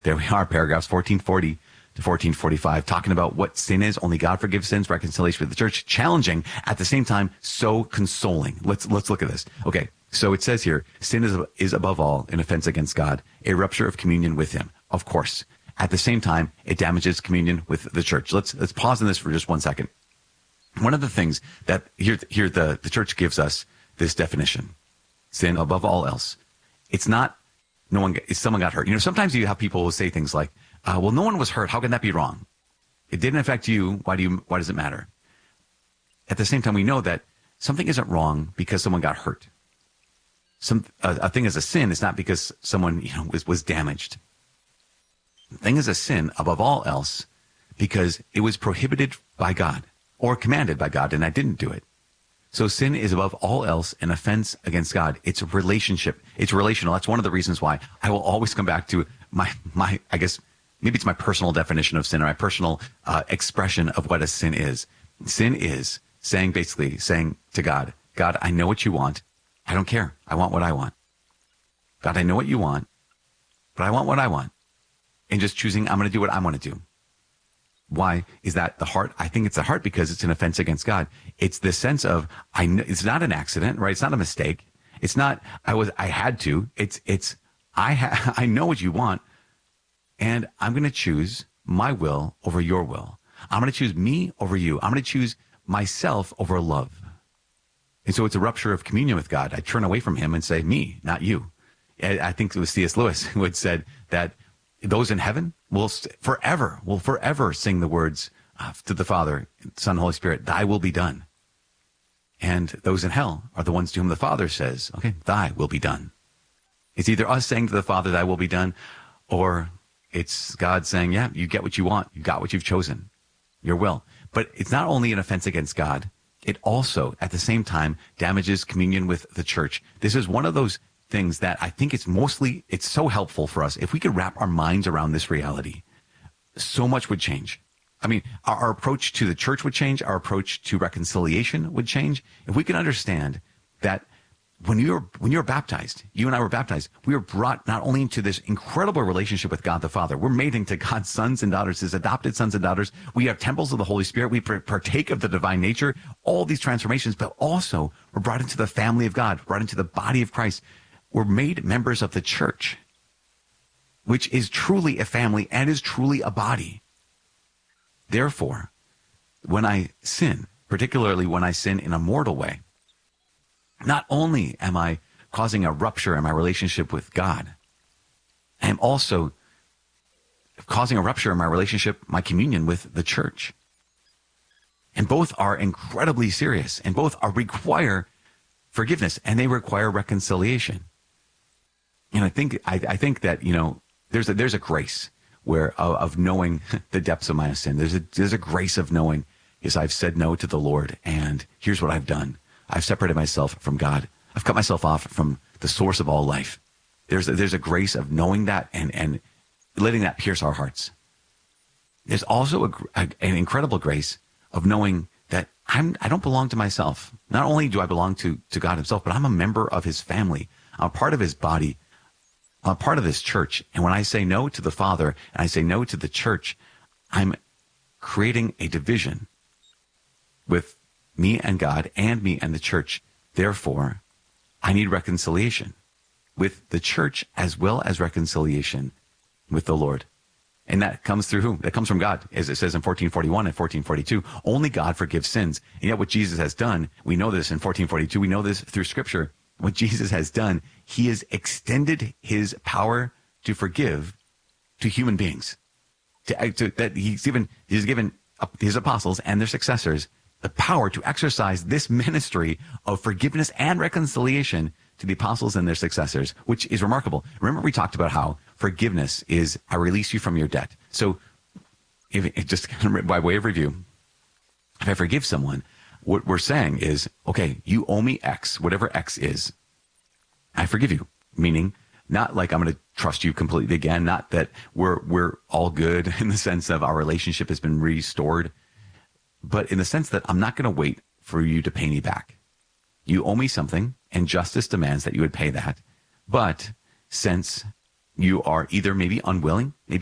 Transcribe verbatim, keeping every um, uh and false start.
There we are, paragraphs fourteen forty to fourteen forty-five, talking about what sin is. Only God forgives sins, reconciliation with the church, challenging, at the same time, so consoling. Let's let's look at this. Okay, so it says here, sin is, is above all an offense against God, a rupture of communion with him, of course. At the same time, it damages communion with the church. Let's let's pause on this for just one second. One of the things that here, here the, the church gives us this definition, sin above all else. It's not no one, if someone got hurt. You know, sometimes you have people who say things like, uh, well, no one was hurt. How can that be wrong? It didn't affect you. Why do you, why does it matter? At the same time, we know that something isn't wrong because someone got hurt. Some, a, a thing is a sin is not because someone, you know, was, was damaged. The thing is a sin above all else because it was prohibited by God or commanded by God, and I didn't do it. So sin is above all else an offense against God. It's a relationship. It's relational. That's one of the reasons why I will always come back to my, my, I guess, maybe it's my personal definition of sin or my personal uh, expression of what a sin is. Sin is saying, basically saying to God, God, I know what you want. I don't care. I want what I want. God, I know what you want, but I want what I want. And just choosing, I'm going to do what I want to do. Why is that the heart? I think it's the heart because it's an offense against God. It's the sense of, I know, it's not an accident, right? It's not a mistake. It's not, I was, I had to. It's, it's, I ha, I know what you want, and I'm going to choose my will over your will. I'm going to choose me over you. I'm going to choose myself over love. And so it's a rupture of communion with God. I turn away from him and say, me, not you. I think it was C S Lewis who had said that those in heaven will forever, will forever sing the words uh, to the Father, Son, Holy Spirit, thy will be done. And those in hell are the ones to whom the Father says, okay, thy will be done. It's either us saying to the Father, thy will be done, or it's God saying, yeah, you get what you want. You got what you've chosen, your will. But it's not only an offense against God, it also, at the same time, damages communion with the church. This is one of those things that I think it's mostly, it's so helpful for us. If we could wrap our minds around this reality, so much would change. I mean, our, our approach to the church would change. Our approach to reconciliation would change. If we can understand that when you're, when you're baptized, you and I were baptized, we were brought not only into this incredible relationship with God the Father, we're made into God's sons and daughters, his adopted sons and daughters. We are temples of the Holy Spirit. We partake of the divine nature, all these transformations, but also we're brought into the family of God, brought into the body of Christ. We're made members of the church, which is truly a family and is truly a body. Therefore, when I sin, particularly when I sin in a mortal way, not only am I causing a rupture in my relationship with God, I am also causing a rupture in my relationship, my communion with the church. And both are incredibly serious, and both are require forgiveness, and they require reconciliation. And I think I, I think that, you know, there's a there's a grace where of, of knowing the depths of my sin. There's a there's a grace of knowing, is I've said no to the Lord, and here's what I've done. I've separated myself from God. I've cut myself off from the source of all life. There's a, there's a grace of knowing that and and letting that pierce our hearts. There's also a, a, an incredible grace of knowing that I'm I don't belong to myself. Not only do I belong to to God himself, but I'm a member of his family. I'm a part of his body. I'm a part of this church. And when I say no to the Father and I say no to the church, I'm creating a division with me and God and me and the church. Therefore, I need reconciliation with the church as well as reconciliation with the Lord. And that comes through whom? That comes from God, as it says in fourteen forty-one and fourteen forty-two. Only God forgives sins. And yet what Jesus has done, we know this in fourteen forty-two, we know this through Scripture. What Jesus has done, he has extended his power to forgive to human beings. To, to, that he's given, he's given his apostles and their successors the power to exercise this ministry of forgiveness and reconciliation to the apostles and their successors, which is remarkable. Remember, we talked about how forgiveness is, I release you from your debt. So if, just by way of review, if I forgive someone, what we're saying is, okay, you owe me X, whatever X is. I forgive you, meaning not like I'm going to trust you completely again, not that we're we're all good in the sense of our relationship has been restored, but in the sense that I'm not going to wait for you to pay me back. You owe me something, and justice demands that you would pay that. But since You are either maybe unwilling, maybe